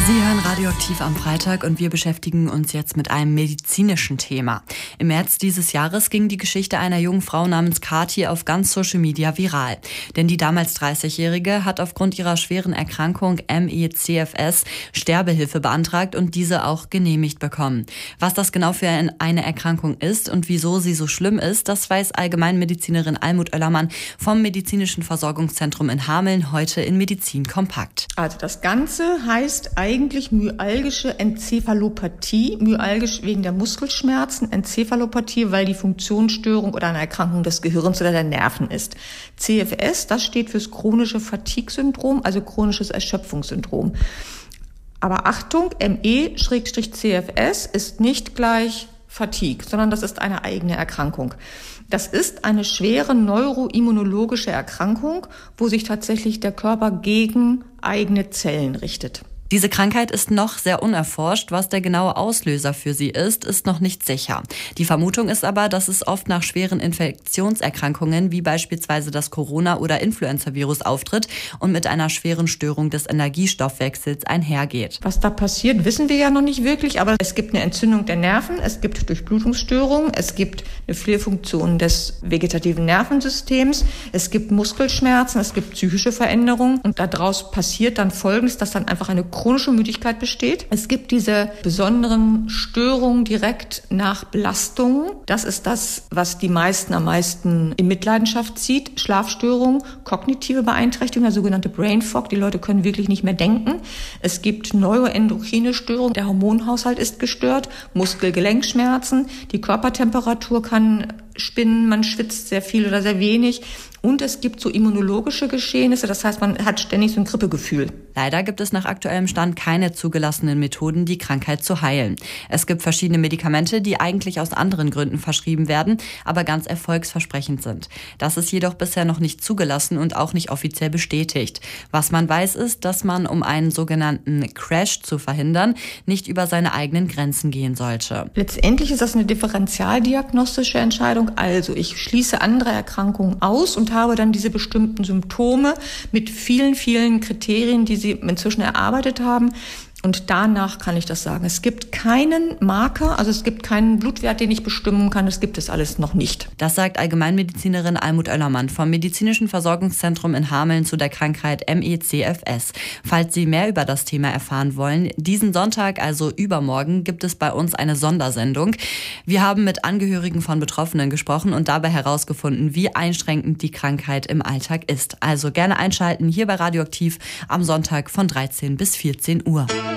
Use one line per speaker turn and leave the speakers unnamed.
Sie hören Radioaktiv am Freitag und wir beschäftigen uns jetzt mit einem medizinischen Thema. Im März dieses Jahres ging die Geschichte einer jungen Frau namens Kathi auf ganz Social Media viral. Denn die damals 30-Jährige hat aufgrund ihrer schweren Erkrankung ME/CFS Sterbehilfe beantragt und diese auch genehmigt bekommen. Was das genau für eine Erkrankung ist und wieso sie so schlimm ist, das weiß Allgemeinmedizinerin Almut Oellermann vom Medizinischen Versorgungszentrum in Hameln heute in Medizin kompakt.
Also das Ganze heißt eigentlich myalgische Enzephalopathie, myalgisch wegen der Muskelschmerzen, Enzephalopathie, weil die Funktionsstörung oder eine Erkrankung des Gehirns oder der Nerven ist. CFS, das steht fürs chronische Fatigue-Syndrom, also chronisches Erschöpfungssyndrom. Aber Achtung, ME/CFS ist nicht gleich Fatigue, sondern das ist eine eigene Erkrankung. Das ist eine schwere neuroimmunologische Erkrankung, wo sich tatsächlich der Körper gegen eigene Zellen richtet.
Diese Krankheit ist noch sehr unerforscht. Was der genaue Auslöser für sie ist noch nicht sicher. Die Vermutung ist aber, dass es oft nach schweren Infektionserkrankungen wie beispielsweise das Corona- oder Influenza-Virus auftritt und mit einer schweren Störung des Energiestoffwechsels einhergeht.
Was da passiert, wissen wir ja noch nicht wirklich, aber es gibt eine Entzündung der Nerven, es gibt Durchblutungsstörungen, es gibt eine Fehlfunktion des vegetativen Nervensystems, es gibt Muskelschmerzen, es gibt psychische Veränderungen und daraus passiert dann Folgendes, dass dann einfach eine chronische Müdigkeit besteht. Es gibt diese besonderen Störungen direkt nach Belastungen. Das ist das, was die meisten am meisten in Mitleidenschaft zieht. Schlafstörungen, kognitive Beeinträchtigung, der sogenannte Brain Fog. Die Leute können wirklich nicht mehr denken. Es gibt neuroendokrine Störungen. Der Hormonhaushalt ist gestört. Muskel-Gelenkschmerzen. Die Körpertemperatur kann spinnen. Man schwitzt sehr viel oder sehr wenig. Und es gibt so immunologische Geschehnisse, das heißt, man hat ständig so ein Grippegefühl.
Leider gibt es nach aktuellem Stand keine zugelassenen Methoden, die Krankheit zu heilen. Es gibt verschiedene Medikamente, die eigentlich aus anderen Gründen verschrieben werden, aber ganz erfolgsversprechend sind. Das ist jedoch bisher noch nicht zugelassen und auch nicht offiziell bestätigt. Was man weiß, ist, dass man, um einen sogenannten Crash zu verhindern, nicht über seine eigenen Grenzen gehen sollte.
Letztendlich ist das eine differentialdiagnostische Entscheidung. Also ich schließe andere Erkrankungen aus und habe dann diese bestimmten Symptome mit vielen, vielen Kriterien, die sie inzwischen erarbeitet haben. Und danach kann ich das sagen. Es gibt keinen Marker, also es gibt keinen Blutwert, den ich bestimmen kann. Das gibt es alles noch nicht.
Das sagt Allgemeinmedizinerin Almut Oellermann vom Medizinischen Versorgungszentrum in Hameln zu der Krankheit ME/CFS. Falls Sie mehr über das Thema erfahren wollen, diesen Sonntag, also übermorgen, gibt es bei uns eine Sondersendung. Wir haben mit Angehörigen von Betroffenen gesprochen und dabei herausgefunden, wie einschränkend die Krankheit im Alltag ist. Also gerne einschalten hier bei Radioaktiv am Sonntag von 13 bis 14 Uhr.